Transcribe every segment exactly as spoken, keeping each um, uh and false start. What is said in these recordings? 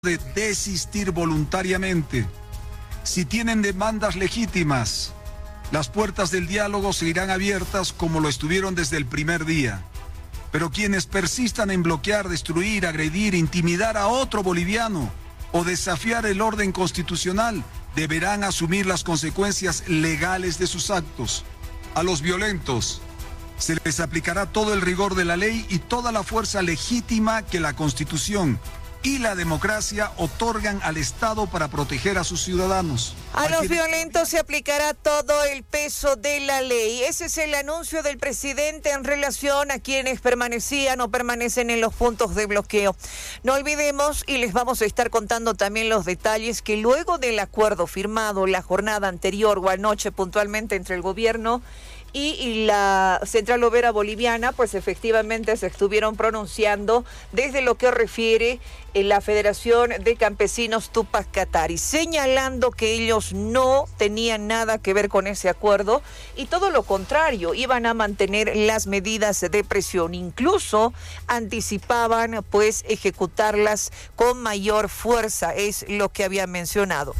de desistir voluntariamente. Si tienen demandas legítimas, las puertas del diálogo seguirán abiertas como lo estuvieron desde el primer día. Pero quienes persistan en bloquear, destruir, agredir, intimidar a otro boliviano o desafiar el orden constitucional deberán asumir las consecuencias legales de sus actos. A los violentos se les aplicará todo el rigor de la ley y toda la fuerza legítima que la Constitución y la democracia otorgan al Estado para proteger a sus ciudadanos. A los violentos se aplicará todo el peso de la ley. Ese es el anuncio del presidente en relación a quienes permanecían o permanecen en los puntos de bloqueo. No olvidemos, y les vamos a estar contando también los detalles, que luego del acuerdo firmado la jornada anterior o anoche puntualmente entre el gobierno y la Central Obrera Boliviana, pues efectivamente se estuvieron pronunciando desde lo que refiere en la Federación de Campesinos Tupac Katari, señalando que ellos no tenían nada que ver con ese acuerdo y todo lo contrario, iban a mantener las medidas de presión, incluso anticipaban pues ejecutarlas con mayor fuerza, es lo que había mencionado.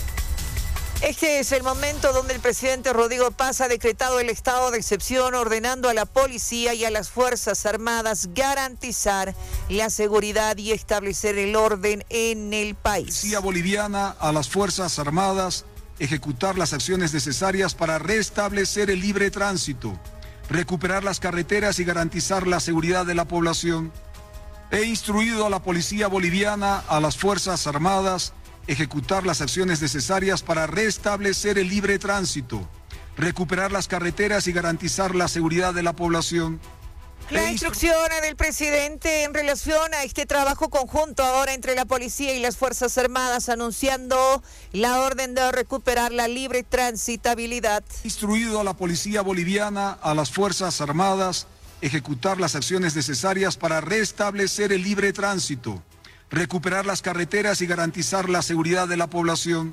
Este es el momento donde el presidente Rodrigo Paz ha decretado el estado de excepción, ordenando a la policía y a las Fuerzas Armadas garantizar la seguridad y establecer el orden en el país. Policía boliviana, a las Fuerzas Armadas, ejecutar las acciones necesarias para restablecer el libre tránsito, recuperar las carreteras y garantizar la seguridad de la población. He instruido a la Policía boliviana, a las Fuerzas Armadas, ejecutar las acciones necesarias para restablecer el libre tránsito, recuperar las carreteras y garantizar la seguridad de la población. La instrucción del presidente en relación a este trabajo conjunto ahora entre la policía y las Fuerzas Armadas, anunciando la orden de recuperar la libre transitabilidad. He instruido a la Policía boliviana, a las Fuerzas Armadas, ejecutar las acciones necesarias para restablecer el libre tránsito, recuperar las carreteras y garantizar la seguridad de la población.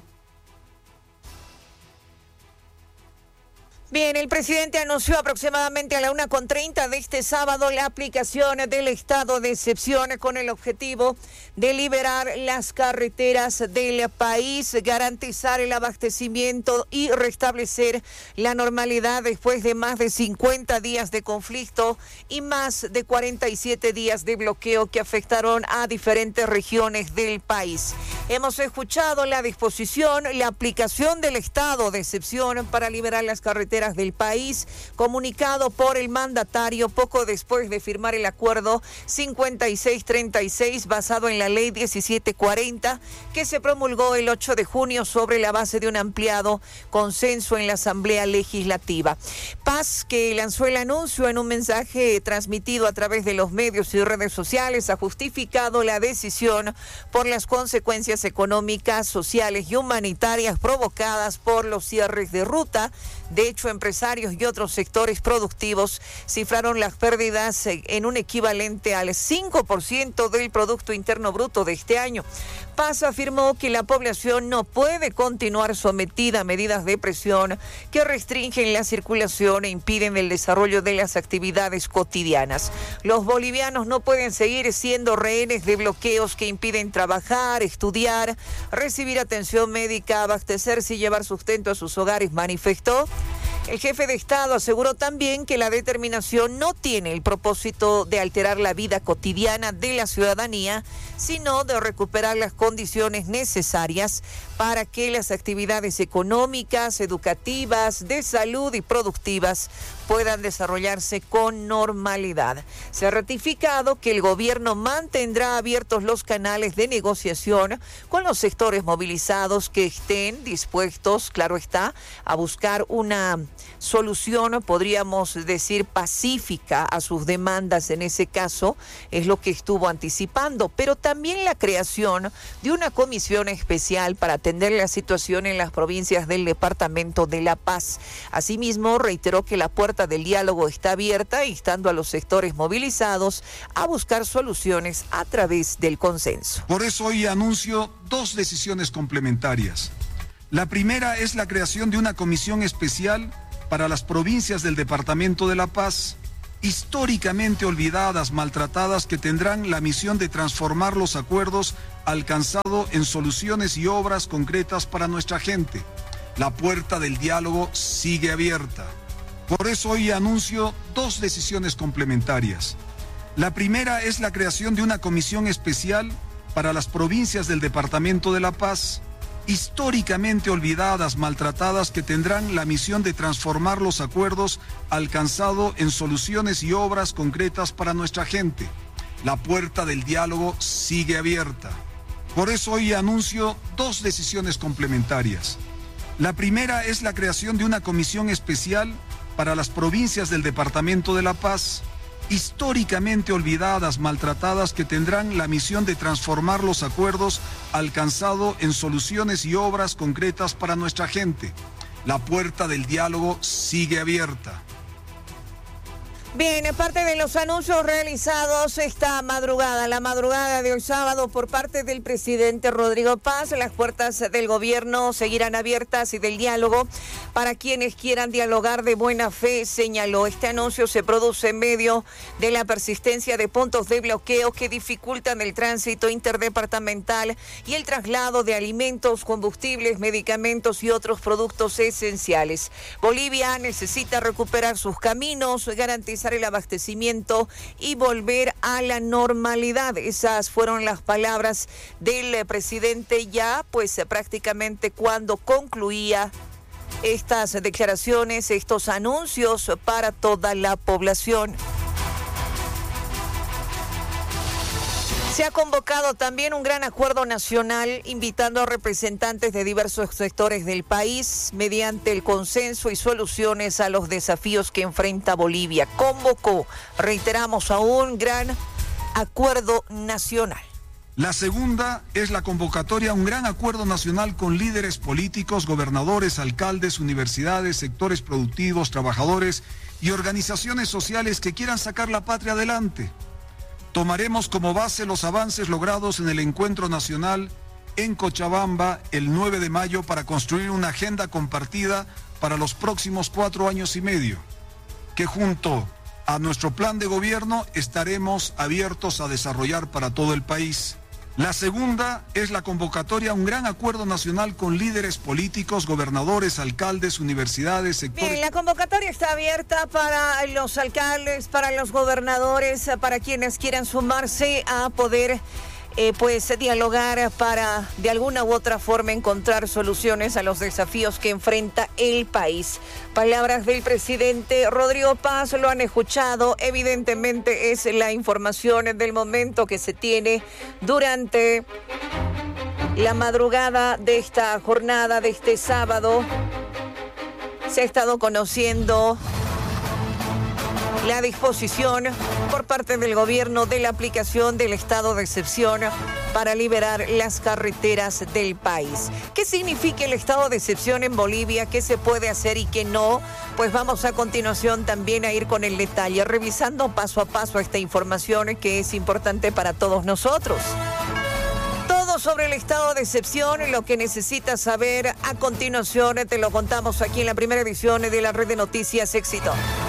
Bien, el presidente anunció aproximadamente a la una con treinta de este sábado la aplicación del estado de excepción con el objetivo de liberar las carreteras del país, garantizar el abastecimiento y restablecer la normalidad después de más de cincuenta días de conflicto y más de cuarenta y siete días de bloqueo que afectaron a diferentes regiones del país. Hemos escuchado la disposición, la aplicación del estado de excepción para liberar las carreteras del país, comunicado por el mandatario poco después de firmar el acuerdo cincuenta y seis treinta y seis basado en la ley diecisiete cuarenta que se promulgó el ocho de junio sobre la base de un ampliado consenso en la Asamblea Legislativa. Paz, que lanzó el anuncio en un mensaje transmitido a través de los medios y redes sociales, ha justificado la decisión por las consecuencias económicas, sociales y humanitarias provocadas por los cierres de ruta. De hecho, empresarios y otros sectores productivos cifraron las pérdidas en un equivalente al cinco por ciento del Producto Interno Bruto de este año. Paz afirmó que la población no puede continuar sometida a medidas de presión que restringen la circulación e impiden el desarrollo de las actividades cotidianas. Los bolivianos no pueden seguir siendo rehenes de bloqueos que impiden trabajar, estudiar, recibir atención médica, abastecerse y llevar sustento a sus hogares, manifestó. El jefe de Estado aseguró también que la determinación no tiene el propósito de alterar la vida cotidiana de la ciudadanía, sino de recuperar las condiciones necesarias para que las actividades económicas, educativas, de salud y productivas puedan desarrollarse con normalidad. Se ha ratificado que el gobierno mantendrá abiertos los canales de negociación con los sectores movilizados que estén dispuestos, claro está, a buscar una solución, podríamos decir, pacífica a sus demandas. En ese caso es lo que estuvo anticipando, pero también la creación de una comisión especial para atender la situación en las provincias del departamento de La Paz. Asimismo, reiteró que la puerta del diálogo está abierta, instando a los sectores movilizados a buscar soluciones a través del consenso. Por eso hoy anuncio dos decisiones complementarias. La primera es la creación de una comisión especial para las provincias del departamento de La Paz históricamente olvidadas, maltratadas, que tendrán la misión de transformar los acuerdos alcanzados en soluciones y obras concretas para nuestra gente. La puerta del diálogo sigue abierta. Por eso hoy anuncio dos decisiones complementarias. La primera es la creación de una comisión especial para las provincias del Departamento de La Paz, históricamente olvidadas, maltratadas, que tendrán la misión de transformar los acuerdos alcanzados en soluciones y obras concretas para nuestra gente. La puerta del diálogo sigue abierta. Por eso hoy anuncio dos decisiones complementarias. La primera es la creación de una comisión especial para las provincias del Departamento de La Paz, históricamente olvidadas, maltratadas, que tendrán la misión de transformar los acuerdos alcanzados en soluciones y obras concretas para nuestra gente. La puerta del diálogo sigue abierta. Bien, parte de los anuncios realizados esta madrugada, la madrugada de hoy sábado, por parte del presidente Rodrigo Paz, las puertas del gobierno seguirán abiertas y del diálogo para quienes quieran dialogar de buena fe, señaló. Este anuncio se produce en medio de la persistencia de puntos de bloqueo que dificultan el tránsito interdepartamental y el traslado de alimentos, combustibles, medicamentos y otros productos esenciales. Bolivia necesita recuperar sus caminos, garantizar el abastecimiento y volver a la normalidad. Esas fueron las palabras del presidente ya, pues prácticamente cuando concluía estas declaraciones, estos anuncios para toda la población. Se ha convocado también un gran acuerdo nacional invitando a representantes de diversos sectores del país mediante el consenso y soluciones a los desafíos que enfrenta Bolivia. Convocó, reiteramos, a un gran acuerdo nacional. La segunda es la convocatoria a un gran acuerdo nacional con líderes políticos, gobernadores, alcaldes, universidades, sectores productivos, trabajadores y organizaciones sociales que quieran sacar la patria adelante. Tomaremos como base los avances logrados en el encuentro nacional en Cochabamba el nueve de mayo para construir una agenda compartida para los próximos cuatro años y medio, que junto a nuestro plan de gobierno estaremos abiertos a desarrollar para todo el país. La segunda es la convocatoria a un gran acuerdo nacional con líderes políticos, gobernadores, alcaldes, universidades, sectores... Bien, la convocatoria está abierta para los alcaldes, para los gobernadores, para quienes quieran sumarse a poder... Eh, pues dialogar para de alguna u otra forma encontrar soluciones a los desafíos que enfrenta el país. Palabras del presidente Rodrigo Paz, lo han escuchado, evidentemente es la información del momento que se tiene durante la madrugada de esta jornada, de este sábado. Se ha estado conociendo la disposición por parte del gobierno de la aplicación del estado de excepción para liberar las carreteras del país. ¿Qué significa el estado de excepción en Bolivia? ¿Qué se puede hacer y qué no? Pues vamos a continuación también a ir con el detalle, revisando paso a paso esta información que es importante para todos nosotros. Todo sobre el estado de excepción, lo que necesitas saber a continuación, te lo contamos aquí en la primera edición de la Red de Noticias Éxito.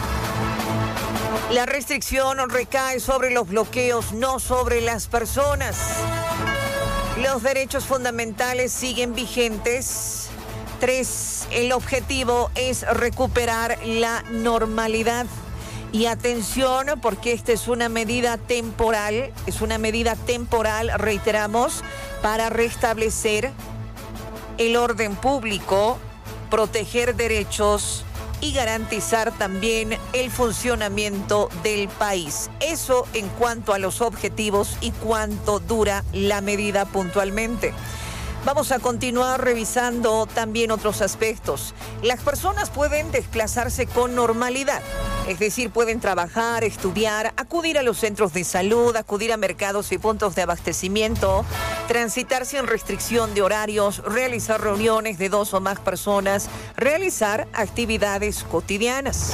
La restricción recae sobre los bloqueos, no sobre las personas. Los derechos fundamentales siguen vigentes. Tres, el objetivo es recuperar la normalidad. Y atención, porque esta es una medida temporal, es una medida temporal, reiteramos, para restablecer el orden público, proteger derechos y garantizar también el funcionamiento del país. Eso en cuanto a los objetivos y cuánto dura la medida puntualmente. Vamos a continuar revisando también otros aspectos. Las personas pueden desplazarse con normalidad, es decir, pueden trabajar, estudiar, acudir a los centros de salud, acudir a mercados y puntos de abastecimiento, transitar sin restricción de horarios, realizar reuniones de dos o más personas, realizar actividades cotidianas.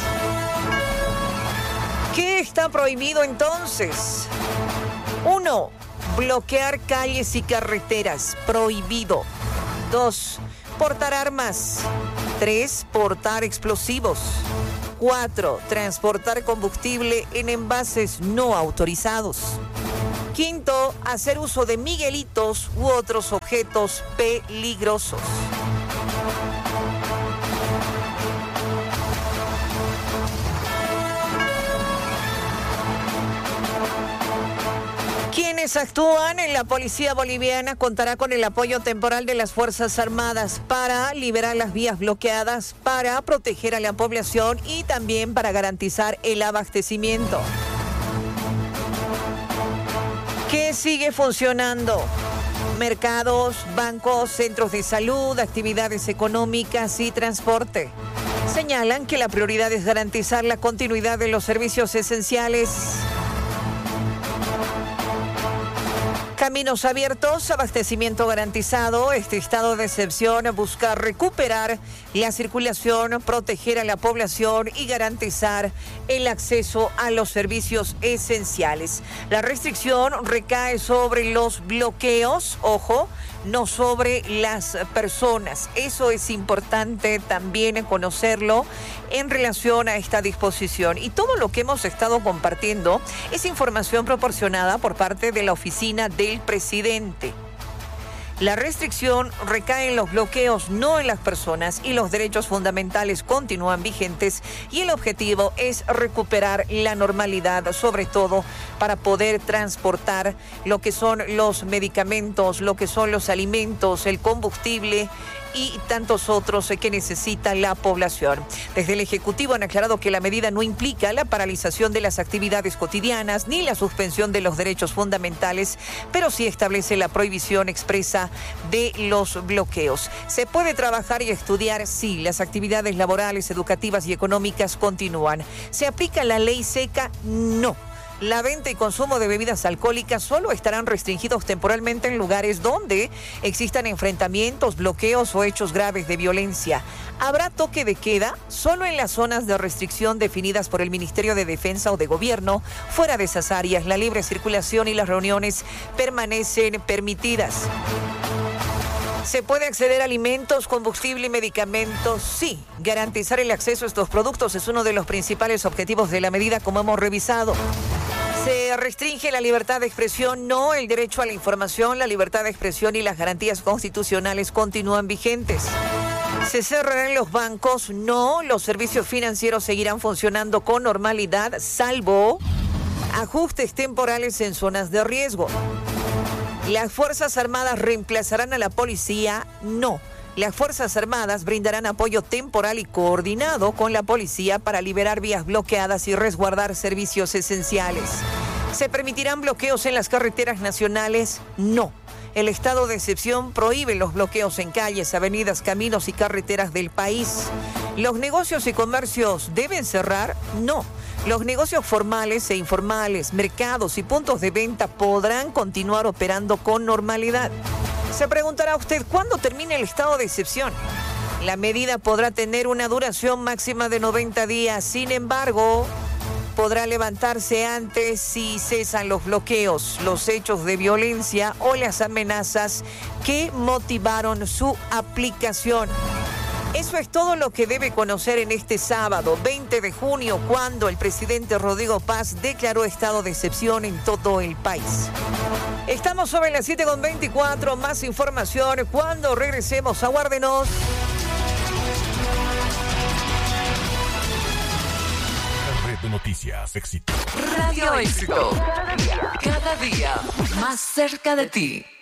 ¿Qué está prohibido entonces? Uno, bloquear calles y carreteras, prohibido. Dos, portar armas. Tres, portar explosivos. Cuatro, transportar combustible en envases no autorizados. Quinto, hacer uso de miguelitos u otros objetos peligrosos. Quienes actúan en la policía boliviana contará con el apoyo temporal de las Fuerzas Armadas para liberar las vías bloqueadas, para proteger a la población y también para garantizar el abastecimiento. ¿Qué sigue funcionando? Mercados, bancos, centros de salud, actividades económicas y transporte. Señalan que la prioridad es garantizar la continuidad de los servicios esenciales. Caminos abiertos, abastecimiento garantizado. Este estado de excepción busca recuperar la circulación, proteger a la población y garantizar el acceso a los servicios esenciales. La restricción recae sobre los bloqueos, ojo, no sobre las personas. Eso es importante también conocerlo en relación a esta disposición. Y todo lo que hemos estado compartiendo es información proporcionada por parte de la oficina del presidente. La restricción recae en los bloqueos, no en las personas, y los derechos fundamentales continúan vigentes y el objetivo es recuperar la normalidad, sobre todo para poder transportar lo que son los medicamentos, lo que son los alimentos, el combustible y tantos otros que necesita la población. Desde el Ejecutivo han aclarado que la medida no implica la paralización de las actividades cotidianas ni la suspensión de los derechos fundamentales, pero sí establece la prohibición expresa de los bloqueos. Se puede trabajar y estudiar, sí, las actividades laborales, educativas y económicas continúan. ¿Se aplica la ley seca? No. La venta y consumo de bebidas alcohólicas solo estarán restringidos temporalmente en lugares donde existan enfrentamientos, bloqueos o hechos graves de violencia. Habrá toque de queda solo en las zonas de restricción definidas por el Ministerio de Defensa o de Gobierno. Fuera de esas áreas, la libre circulación y las reuniones permanecen permitidas. ¿Se puede acceder a alimentos, combustible y medicamentos? Sí. Garantizar el acceso a estos productos es uno de los principales objetivos de la medida, como hemos revisado. ¿Se restringe la libertad de expresión? No. El derecho a la información, la libertad de expresión y las garantías constitucionales continúan vigentes. ¿Se cerrarán los bancos? No. Los servicios financieros seguirán funcionando con normalidad, salvo ajustes temporales en zonas de riesgo. ¿Las Fuerzas Armadas reemplazarán a la policía? No. Las Fuerzas Armadas brindarán apoyo temporal y coordinado con la policía para liberar vías bloqueadas y resguardar servicios esenciales. ¿Se permitirán bloqueos en las carreteras nacionales? No. El estado de excepción prohíbe los bloqueos en calles, avenidas, caminos y carreteras del país. ¿Los negocios y comercios deben cerrar? No. Los negocios formales e informales, mercados y puntos de venta podrán continuar operando con normalidad. Se preguntará usted, ¿cuándo termina el estado de excepción? La medida podrá tener una duración máxima de noventa días. Sin embargo, podrá levantarse antes si cesan los bloqueos, los hechos de violencia o las amenazas que motivaron su aplicación. Eso es todo lo que debe conocer en este sábado, veinte de junio, cuando el presidente Rodrigo Paz declaró estado de excepción en todo el país. Estamos sobre las siete con veinticuatro, más información cuando regresemos. Aguárdenos. Red de Noticias Éxito. Radio Éxito. Cada día, cada día más cerca de ti.